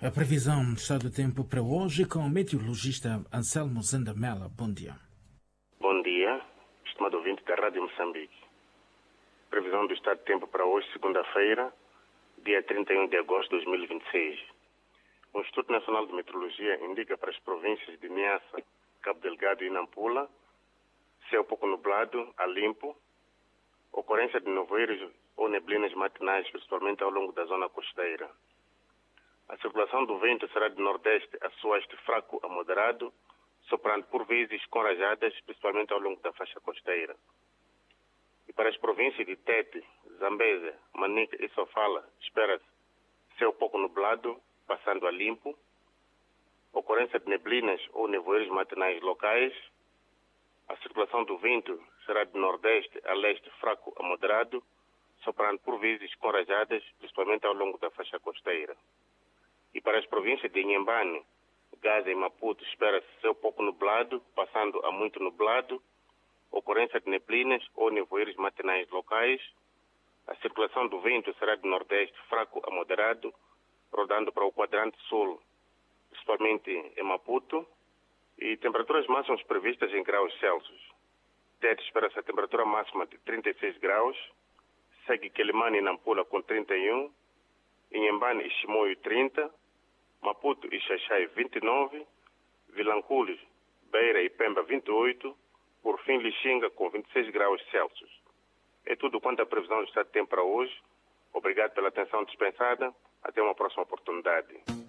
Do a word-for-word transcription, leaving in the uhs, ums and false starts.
A previsão do estado do tempo para hoje com o meteorologista Anselmo Zendamela. Bom dia. Bom dia, estimado ouvinte da Rádio Moçambique. Previsão do estado do tempo para hoje, segunda-feira, dia trinta e um de agosto de dois mil e vinte e seis. O Instituto Nacional de Meteorologia indica para as províncias de Niassa, Cabo Delgado e Nampula céu pouco nublado a limpo, ocorrência de nevoeiros ou neblinas matinais, principalmente ao longo da zona costeira. A circulação do vento será de nordeste a sueste fraco a moderado, soprando por vezes com rajadas, principalmente ao longo da faixa costeira. E para as províncias de Tete, Zambésia, Manica e Sofala, espera-se céu pouco nublado, passando a limpo, ocorrência de neblinas ou nevoeiros matinais locais. A circulação do vento será de nordeste a leste fraco a moderado, soprando por vezes com rajadas, principalmente ao longo da faixa costeira. E para as províncias de Inhambane, Gaza e Maputo, espera-se céu pouco nublado, passando a muito nublado, ocorrência de neblinas ou nevoeiros matinais locais. A circulação do vento será de nordeste fraco a moderado, rodando para o quadrante sul, principalmente em Maputo, e temperaturas máximas previstas em graus Celsius. Tete espera-se a temperatura máxima de trinta e seis graus, segue Quelimane e Nampula com trinta e um, Inhambane e Chimoio trinta, Maputo e Xaixai vinte e nove, Vilanculos, Beira e Pemba vinte e oito, por fim Lixinga com vinte e seis graus Celsius. É tudo quanto a previsão do estado de tempo para hoje. Obrigado pela atenção dispensada. Até uma próxima oportunidade.